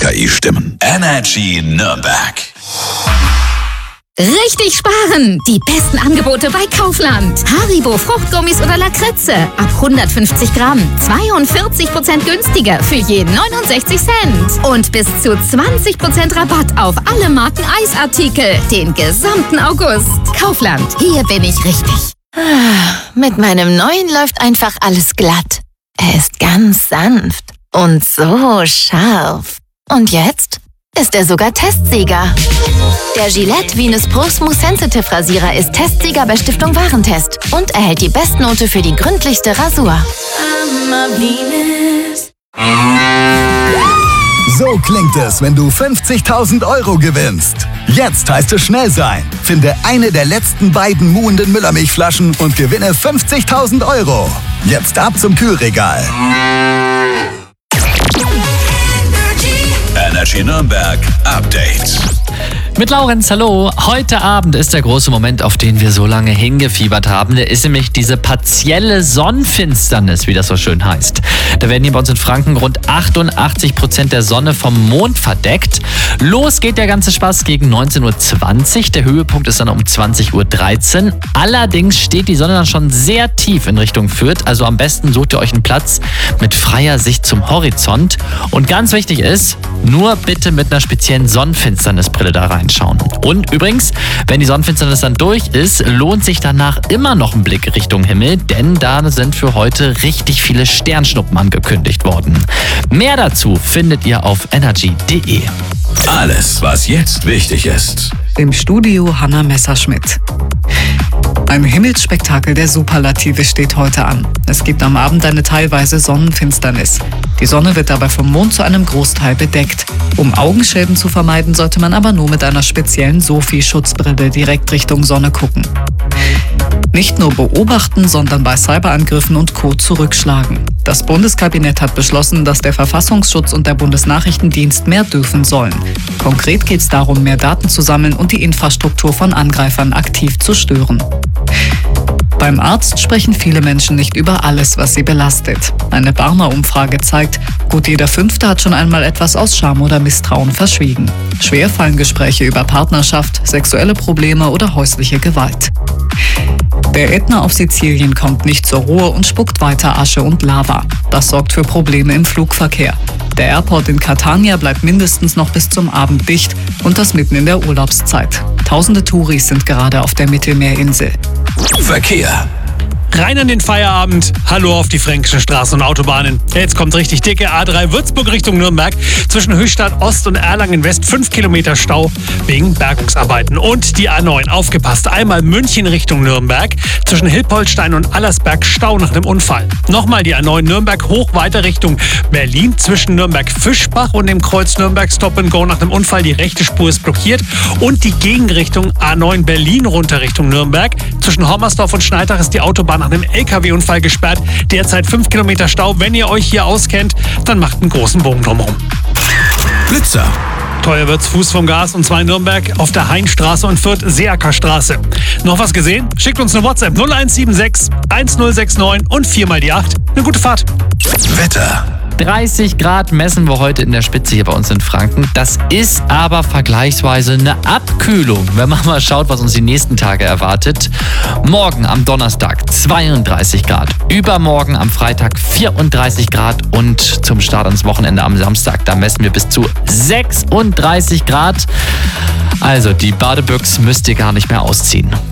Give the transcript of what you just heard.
KI-Stimmen. Energy Nürnberg. Richtig sparen! Die besten Angebote bei Kaufland. Haribo Fruchtgummis oder Lakritze. Ab 150 Gramm. 42% günstiger für je 69 Cent. Und bis zu 20% Rabatt auf alle Marken Eisartikel. Den gesamten August. Kaufland. Hier bin ich richtig. Mit meinem neuen läuft einfach alles glatt. Er ist ganz sanft und so scharf. Und jetzt ist er sogar Testsieger. Der Gillette Venus Pro Smooth Sensitive Rasierer ist Testsieger bei Stiftung Warentest und erhält die Bestnote für die gründlichste Rasur. So klingt es, wenn du 50.000 € gewinnst. Jetzt heißt es schnell sein. Finde eine der letzten beiden muhenden Müllermilchflaschen und gewinne 50.000 €. Jetzt ab zum Kühlregal. Energy Nürnberg Update. Mit Laurenz, hallo. Heute Abend ist der große Moment, auf den wir so lange hingefiebert haben. Der ist nämlich diese partielle Sonnenfinsternis, wie das so schön heißt. Da werden hier bei uns in Franken rund 88% der Sonne vom Mond verdeckt. Los geht der ganze Spaß gegen 19:20 Uhr. Der Höhepunkt ist dann um 20:13 Uhr. Allerdings steht die Sonne dann schon sehr tief in Richtung Fürth. Also am besten sucht ihr euch einen Platz mit freier Sicht zum Horizont. Und ganz wichtig ist, nur bitte mit einer speziellen Sonnenfinsternisbrille da reinschauen. Und übrigens, wenn die Sonnenfinsternis dann durch ist, lohnt sich danach immer noch ein Blick Richtung Himmel, denn da sind für heute richtig viele Sternschnuppen angekündigt worden. Mehr dazu findet ihr auf energy.de. Alles, was jetzt wichtig ist. Im Studio Hanna Messerschmidt. Ein Himmelsspektakel der Superlative steht heute an. Es gibt am Abend eine teilweise Sonnenfinsternis. Die Sonne wird dabei vom Mond zu einem Großteil bedeckt. Um Augenschäden zu vermeiden, sollte man aber nur mit einer speziellen Sophie-Schutzbrille direkt Richtung Sonne gucken. Nicht nur beobachten, sondern bei Cyberangriffen und Co. zurückschlagen. Das Bundeskabinett hat beschlossen, dass der Verfassungsschutz und der Bundesnachrichtendienst mehr dürfen sollen. Konkret geht es darum, mehr Daten zu sammeln und die Infrastruktur von Angreifern aktiv zu stören. Beim Arzt sprechen viele Menschen nicht über alles, was sie belastet. Eine Barmer Umfrage zeigt, gut jeder Fünfte hat schon einmal etwas aus Scham oder Misstrauen verschwiegen. Schwer fallen Gespräche über Partnerschaft, sexuelle Probleme oder häusliche Gewalt. Der Ätna auf Sizilien kommt nicht zur Ruhe und spuckt weiter Asche und Lava. Das sorgt für Probleme im Flugverkehr. Der Airport in Catania bleibt mindestens noch bis zum Abend dicht und das mitten in der Urlaubszeit. Tausende Touris sind gerade auf der Mittelmeerinsel. Verkehr. Rein an den Feierabend, hallo auf die fränkischen Straßen und Autobahnen. Jetzt kommt richtig dicke A3 Würzburg Richtung Nürnberg. Zwischen Höchstadt Ost und Erlangen West 5 Kilometer Stau wegen Bergungsarbeiten. Und die A9, aufgepasst, einmal München Richtung Nürnberg. Zwischen Hilpoltstein und Allersberg Stau nach einem Unfall. Nochmal die A9 Nürnberg hoch weiter Richtung Berlin. Zwischen Nürnberg-Fischbach und dem Kreuz Nürnberg Stop and Go nach einem Unfall. Die rechte Spur ist blockiert. Und die Gegenrichtung A9 Berlin runter Richtung Nürnberg. Zwischen Hommersdorf und Schneidach ist die Autobahn nach einem LKW-Unfall gesperrt. Derzeit 5 Kilometer Stau. Wenn ihr euch hier auskennt, dann macht einen großen Bogen drumherum. Blitzer. Teuer wird's Fuß vom Gas und zwar in Nürnberg auf der Hainstraße und Fürth-Seeacker-Straße. Noch was gesehen? Schickt uns eine WhatsApp 0176 1069 und 4 mal die 8. Eine gute Fahrt. Wetter. 30 Grad messen wir heute in der Spitze hier bei uns in Franken. Das ist aber vergleichsweise eine Abkühlung, wenn man mal schaut, was uns die nächsten Tage erwartet. Morgen am Donnerstag 32 Grad, übermorgen am Freitag 34 Grad und zum Start ans Wochenende am Samstag, da messen wir bis zu 36 Grad. Also die Badebüchs müsst ihr gar nicht mehr ausziehen.